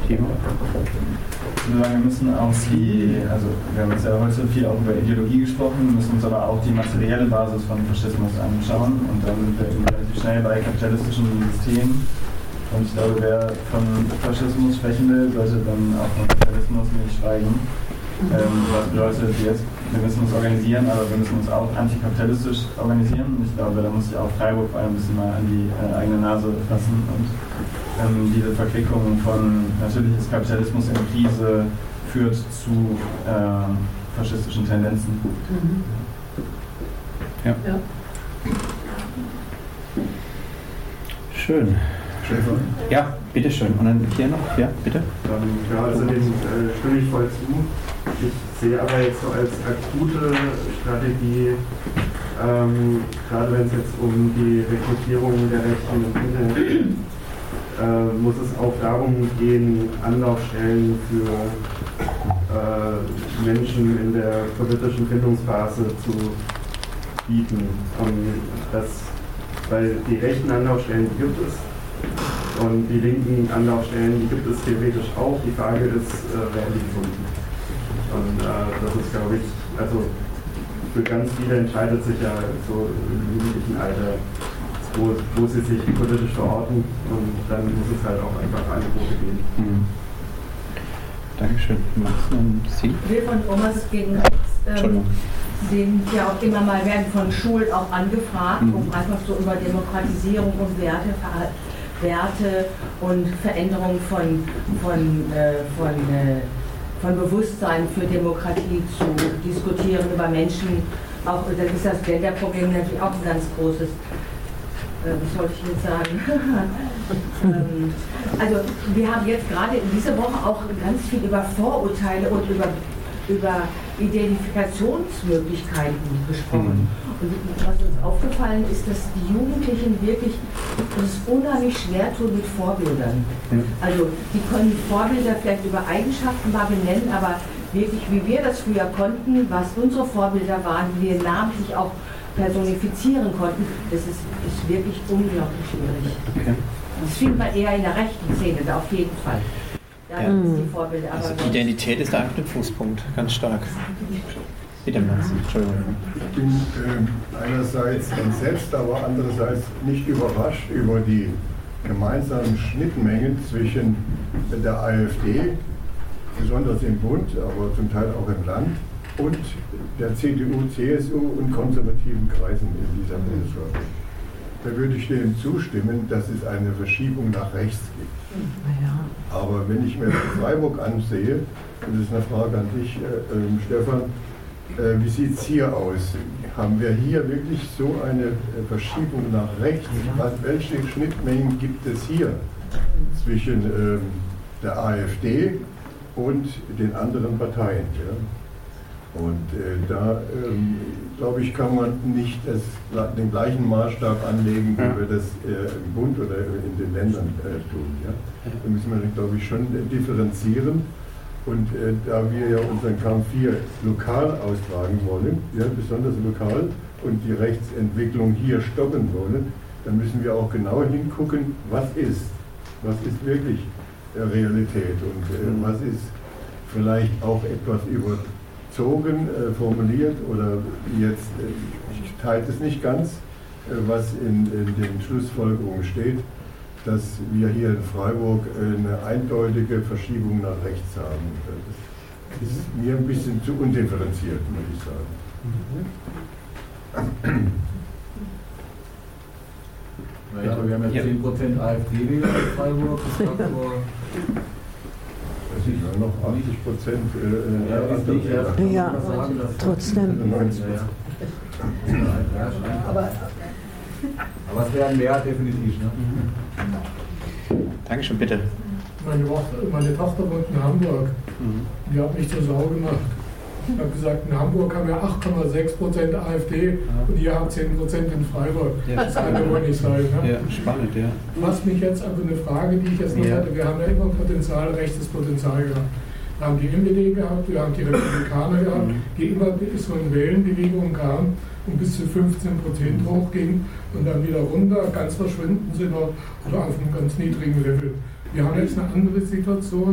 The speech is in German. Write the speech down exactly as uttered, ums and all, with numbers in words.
Timo? Wir müssen auch die, also wir haben jetzt ja heute viel auch über Ideologie gesprochen, wir müssen uns aber auch die materielle Basis von Faschismus anschauen und dann sind wir relativ schnell bei kapitalistischen Systemen. Und ich glaube, wer von Faschismus sprechen will, sollte dann auch von Kapitalismus nicht schweigen. Ähm, was bedeutet jetzt, wir müssen uns organisieren, aber wir müssen uns auch antikapitalistisch organisieren. Und ich glaube, da muss sich auch Freiburg vor allem ein bisschen mal an die äh, eigene Nase fassen und ähm, diese Verquickung von natürlich ist Kapitalismus in Krise führt zu äh, faschistischen Tendenzen. Mhm. Ja. Ja. Schön. Stefan? Ja, bitteschön. Und dann hier noch, ja, bitte. Ähm, ja, also dem äh, stimme ich voll zu. Ich sehe aber jetzt so als akute Strategie, ähm, gerade wenn es jetzt um die Rekrutierung der Rechten und Linken geht, äh, muss es auch darum gehen, Anlaufstellen für äh, Menschen in der politischen Findungsphase zu bieten. Und das, weil die rechten Anlaufstellen die gibt es. Und die linken Anlaufstellen, die gibt es theoretisch auch. Die Frage ist, äh, werden die gefunden? Und äh, das ist, glaube ich, also für ganz viele entscheidet sich ja so im jugendlichen Alter, wo, wo sie sich politisch verorten. Und dann muss es halt auch einfach Angebote geben. Mhm. Dankeschön. Magst du einen Sie? Wir von Omas gegen Rechts ähm, sind ja auch immer mal, werden von Schulen auch angefragt, mhm. um einfach so über Demokratisierung und Werte, Werte und Veränderung von, von, äh, von, äh, von Bewusstsein für Demokratie zu diskutieren, über Menschen. Auch dann ist das Genderproblem natürlich auch ein ganz großes. Äh, was wollte ich jetzt sagen? ähm, also wir haben jetzt gerade in dieser Woche auch ganz viel über Vorurteile und über, über Identifikationsmöglichkeiten gesprochen. Mhm. Und was uns aufgefallen ist, dass die Jugendlichen wirklich es unheimlich schwer tun mit Vorbildern. Mhm. Also die können Vorbilder vielleicht über Eigenschaften mal benennen, aber wirklich, wie wir das früher konnten, was unsere Vorbilder waren, wie wir namentlich auch personifizieren konnten, das ist, ist wirklich unglaublich schwierig. Okay. Das findet man eher in der rechten Szene, da auf jeden Fall. Da ja. ist die Vorbilder. Also die Identität ist der Anknüpfungspunkt, ganz stark. Bitte, Max. Entschuldigung. Ich bin äh, einerseits entsetzt, aber andererseits nicht überrascht über die gemeinsamen Schnittmengen zwischen der AfD, besonders im Bund, aber zum Teil auch im Land, und der C D U, C S U und konservativen Kreisen in dieser Bundesrepublik. Da würde ich dem zustimmen, dass es eine Verschiebung nach rechts gibt. Aber wenn ich mir Freiburg ansehe, und das ist eine Frage an dich, äh, äh, Stefan, äh, wie sieht es hier aus? Haben wir hier wirklich so eine äh, Verschiebung nach rechts? Was, welche Schnittmengen gibt es hier zwischen äh, der AfD und den anderen Parteien? Ja? Und äh, da, ähm, glaube ich, kann man nicht das, den gleichen Maßstab anlegen, wie wir das äh, im Bund oder in den Ländern äh, tun. Ja? Da müssen wir, glaube ich, schon differenzieren. Und äh, da wir ja unseren Kampf hier lokal austragen wollen, ja, besonders lokal, und die Rechtsentwicklung hier stoppen wollen, dann müssen wir auch genau hingucken, was ist. Was ist wirklich äh, Realität und äh, was ist vielleicht auch etwas über Zogen, äh, formuliert oder jetzt, äh, ich teile es nicht ganz, äh, was in, in den Schlussfolgerungen steht, dass wir hier in Freiburg äh, eine eindeutige Verschiebung nach rechts haben. Das ist mir ein bisschen zu undifferenziert, muss ich sagen. Ja, aber wir haben ja zehn Prozent AfD-Wähler in Freiburg. Das sind ja noch achtzig Prozent. Äh, ja, ist nicht, ja, ja sagen, trotzdem. Aber, aber es wären mehr definitiv. Ne? Dankeschön, bitte. Meine, meine Tochter wohnt in Hamburg. Mhm. Die hat mich zur Sau gemacht. Ich habe gesagt, in Hamburg haben wir acht Komma sechs Prozent AfD ja. und ihr habt zehn Prozent in Freiburg. Ja. Das kann ja wohl nicht sein. Ne? Ja, spannend, ja. Was mich jetzt, aber eine Frage, die ich jetzt noch ja. hatte, wir haben ja immer Potenzial, rechtes Potenzial gehabt. Wir haben die M P D gehabt, wir haben die Republikaner gehabt, mhm. die immer bis von Wellenbewegungen kamen und bis zu fünfzehn Prozent hochging und dann wieder runter, ganz verschwunden sind wir oder auf einem ganz niedrigen Level. Wir haben jetzt eine andere Situation.